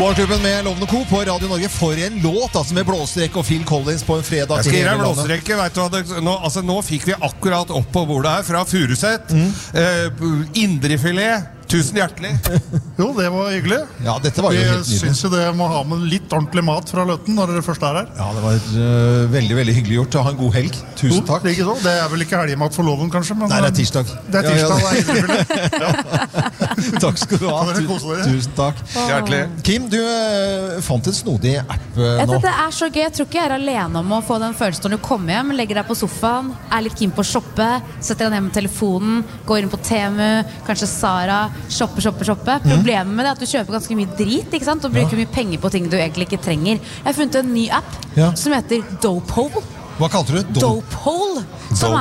Morgenklubben med Lovende Co. på Radio Norge. For en låt, altså med blåstrekk og Phil Collins på en fredag. Jeg skal gi deg blåstrekke, vet du hva? Nå fikk vi akkurat opp på bordet her fra Furuset. Indrefilet. Tusen hjertelig. Jo, det var hyggelig. Ja, dette var jo helt nydelig. Jeg synes jo det må ha med litt ordentlig mat fra Løten når dere først her. Ja, det var veldig, veldig hyggelig gjort. Ha en god helg. Tusen takk. Ikke så. Det vel ikke helgemat for loven, kanskje? Men nei, det tirsdag. Det tirsdag, det indrefilet. Takk skal du ha. Tusen takk. Hjertelig. Kim, du fant en snodig app nå. Det så gøy. Jeg tror ikke jeg alene om å få den følelsen når du kommer hjem, legger deg på sofaen, litt keen på å shoppe, setter deg ned med telefonen, går inn på Temu, kanskje Zara, shoppe. Problemet med det at du kjøper ganske mye drit, ikke sant? Og bruker mye penger på ting du egentlig ikke trenger. Jeg har funnet en ny app som heter Dopehole. Hva kalte du? Dopehole. Som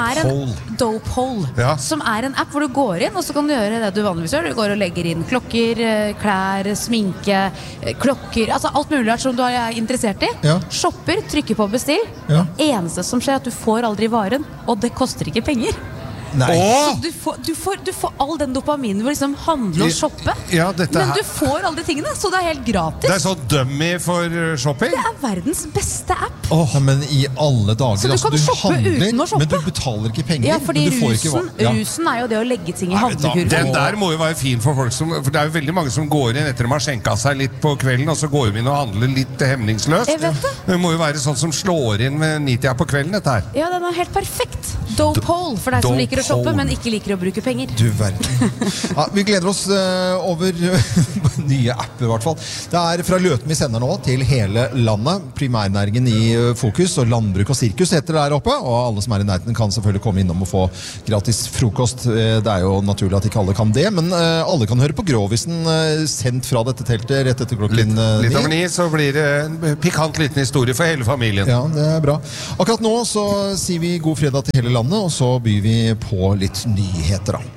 er en app hvor du går inn, og så kan du gjøre det du vanligvis gjør. Du går og legger inn klokker, klær, sminke, klokker, altså alt mulig som du er interessert i. Shopper, trykker på bestill. Eneste som skjer er at du får aldri varen, og det koster ikke penger. Så du får all den dopaminen hvor liksom handle og shoppe, men du får alle de tingene, så det er helt gratis. Det er så dummy for shopping. Det er verdens beste app. Men i alle dager, så du kan shoppe uten å shoppe. Men du betaler ikke penger. Ja, fordi rusen er jo det å legge ting i handlekurven. Den der må jo være fin for folk som, for det er jo veldig mange som går inn etter de har skjenket seg litt på kvelden, og så går de inn og handler litt hemningsløst. Jeg vet det. Det må jo være sånn som slår inn med 9-tida på kvelden, dette her. Ja, den er helt perfekt. Dopehole, for deg som liker å shoppe, men ikke liker å bruke penger. Du verden. Vi gleder oss over nye apper i hvert fall. Det er fra Løten vi sender nå til hele landet. Primærnæringen i fokus, og landbruk og sirkus heter det der oppe. Og alle som er i nærheten kan selvfølgelig komme innom og få gratis frokost. Det er jo naturlig at ikke alle kan det, men alle kan høre på Grovisen sendt fra dette teltet rett etter klokken 9. Litt over 9, så blir det en pikant liten historie for hele familien. Ja, det er bra. Akkurat nå så sier vi god fredag til hele landet, og så byr vi på litt nyheter da.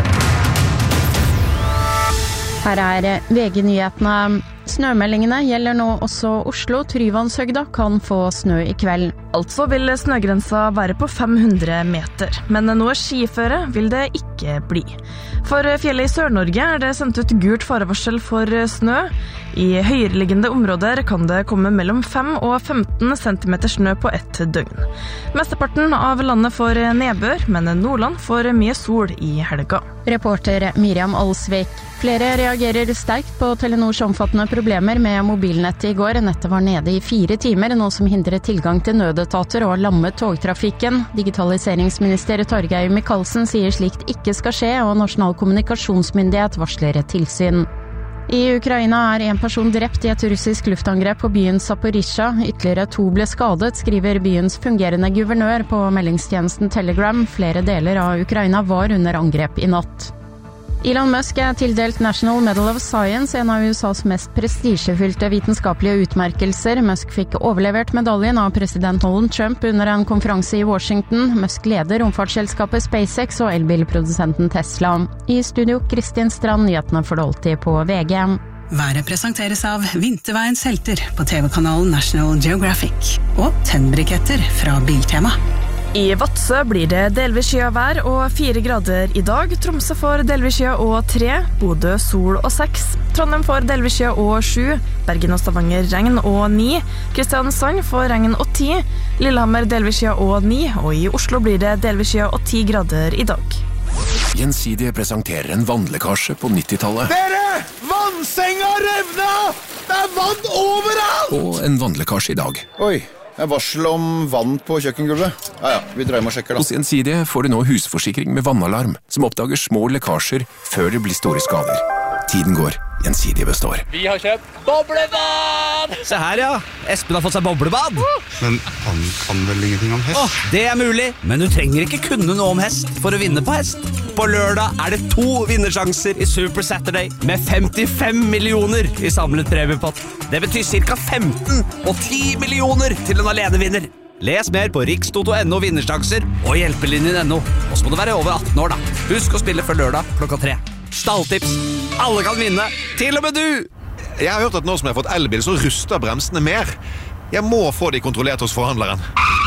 Her er VG-nyhetene. Snømeldingene gjelder nå også Oslo. Tryvannshøgda kan få snø i kveld. Altså vil snøgrensa være på 500 meter, men noe skiføre vil det ikke bli. For fjellet i Sør-Norge er det sendt ut gult farevarsel for snø. I høyereliggende områder kan det komme mellom 5 og 15 cm snø på ett døgn. Mesteparten av landet får nedbør, men Nordland får mye sol i helga. Reporter Miriam Alsvik. Flere reagerer sterkt på Telenors omfattende problemer med mobilnettet i går. Nettet var nede i 4 timer, noe som hindret tilgang til nødetater og lammet togtrafikken. Digitaliseringsminister Torgeir Micaelsen sier slikt ikke skal skje, og Nasjonal kommunikasjonsmyndighet varsler et tilsyn. I Ukraina er en person drept i et russisk luftangrep på byen Zaporizjzja. Ytterligere 2 ble skadet, skriver byens fungerende guvernør på meldingstjenesten Telegram. Flere deler av Ukraina var under angrep i natt. Elon Musk er tildelt National Medal of Science, en av USAs mest prestisjefylte vitenskapelige utmerkelser. Musk fikk overlevert medaljen av president Donald Trump under en konferanse i Washington. Musk leder romfartsselskapet SpaceX og elbilprodusenten Tesla. I studio Kristin Strand, nyhetene for alltid på VG. Været presenteres av Vinterveiens helter på TV-kanalen National Geographic og tennbriketter fra Biltema. I Vadsø blir det delvis skyet og 4 grader i dag. Tromsø får delvis skyet og 3, Bodø sol og 6, Trondheim får delvis skyet og 7, Bergen og Stavanger regn og 9, Kristiansand får regn og 10, Lillehammer delvis skyet og 9, og i Oslo blir det delvis skyet og 10 grader i dag. Gjensidige presenterer en vannlekkasje på 90-tallet. Dere! Vannsenga revna! Det er vann overalt! Og en vannlekkasje i dag. Oi. Det er varsel om vann på kjøkkengulvet. Ja, vi dreier med og sjekker da. Hos Gjensidige får du nå husforsikring med vannalarm, som oppdager små lekkasjer før det blir store skader. Tiden går. Gjensidige består. Vi har kjøpt boblebad! Se her, ja. Espen har fått seg boblebad. Men han kan vel ingenting om hest? Det er mulig, men du trenger ikke kunne noe om hest for å vinne på hest. På lørdag er det 2 vinnersjanser i Super Saturday med 55 millioner i samlet premiepott. Det betyr ca. 15 og 10 millioner til en alenevinner. Les mer på rikstoto.no vinnersjanser og hjelpelinjen.no. Og så må du være over 18 år da. Husk å spille før lørdag klokka 3. Stalltips. Alle kan vinne, til og med du! Jeg har hørt at nå som jeg har fått elbil, så ruster bremsene mer. Jeg må få de kontrollert hos forhandleren.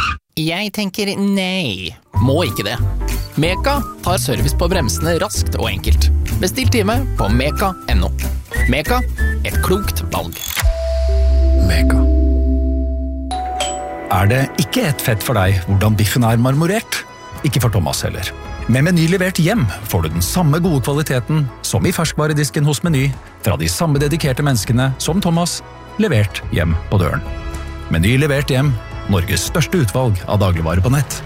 Jeg tenker nei. Må ikke det. Meka tar service på bremsene raskt og enkelt. Bestill time på meka.no. Meka, et klokt valg. Mega. Det ikke et fett for deg hvordan biffen marmorert? Ikke for Thomas heller. Med Meny levert hjem får du den samme gode kvaliteten som i ferskvaredisken hos Meny, fra de samme dedikerte menneskene som Thomas, levert hjem på døren. Meny levert hjem, Norges største utvalg av dagligvarer på nett.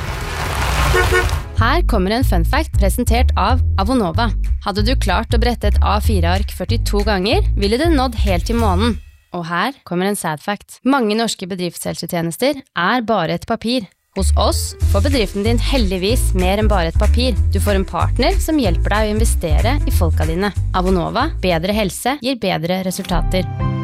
Her kommer en fun fact presentert av Avonova. Hadde du klart å brette et A4-ark 42 ganger, ville du nådd helt til månen. Og her kommer en sad fact. Mange norske bedriftshelsetjenester bare et papir. Hos oss får bedriften din heldigvis mer enn bare et papir. Du får en partner som hjelper deg å investere i folka dine. Avonova, bedre helse gir bedre resultater.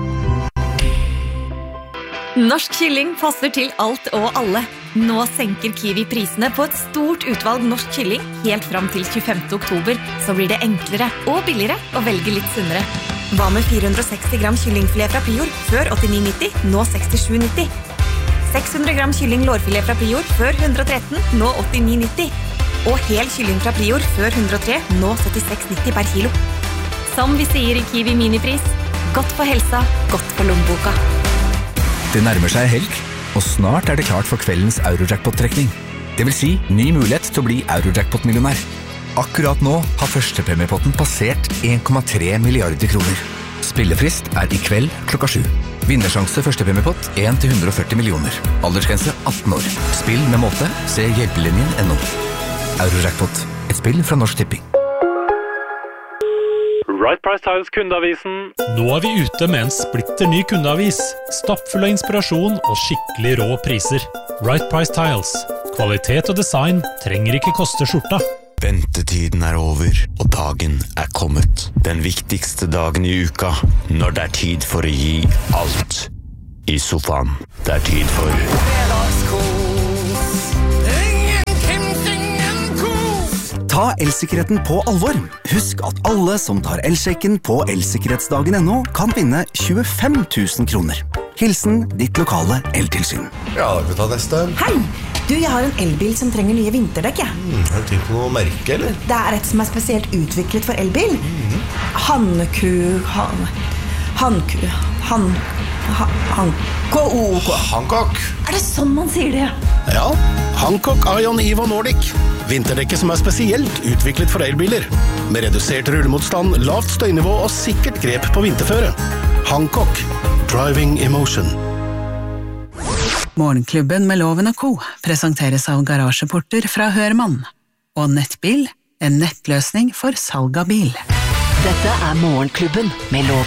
Norsk kylling passer til alt og alle. Nå senker Kiwi prisene på et stort utvalg norsk kylling helt fram til 25. oktober. Så blir det enklere og billigere å velge litt sunnere. Hva med 460 gram kyllingfilet fra Prior, før 89,90, nå 67,90. 600 gram kylling lårfilet fra Prior, før 113, nå 89,90. Og hel kylling fra Prior, før 103, nå 76,90 per kilo. Som vi sier i Kiwi Minipris, godt for helsa, godt for lommeboka. Det nærmer seg helg, og snart det klart for kveldens Eurojackpot-trekning. Det vil si, ny mulighet til å bli Eurojackpot-millionær. Akkurat nå har førstepremiepotten passert 1,3 milliarder kroner. Spillefrist i kveld klokka 7. Vinnersjanse førstepremiepott 1-140 millioner. Aldersgrense 18 år. Spill med måte. Se hjelpelinjen.no. Eurojackpot. Et spill fra Norsk Tipping. Right Price Tiles kundeavisen. Nå vi ute med en splitter ny kundeavis. Stappfull av inspirasjon og skikkelig rå priser. Right Price Tiles. Kvalitet og design trenger ikke koste skjorta. Ventetiden over, og dagen kommet. Den viktigste dagen i uka, når det tid for å gi alt. I sofaen, det tid for Ta elsikkerheten på alvor. Husk at alle som tar elsjekken på elsikkerhetsdagen.no kan vinne 25 000 kroner. Hilsen ditt lokale eltilsyn. Ja, da kan vi ta neste. Hei! Du, jeg har en elbil som trenger nye vinterdekk, Har du tenkt på noe merke, eller? Det et som spesielt utviklet for elbil. Hancock. Det sånn man sier det? Ja, Hancock Ion Evo Nordic. Vinterdekket som spesielt utviklet for elbiler. Med redusert rullemotstand, lavt støynivå og sikkert grep på vinterføre. Hancock. Driving Emotion. Morgenklubben med Loven og Co. presenteres av garasjeporter fra Hørmann. Og Nettbil, en nettløsning for salg av bil. Dette Morgenklubben med Loven.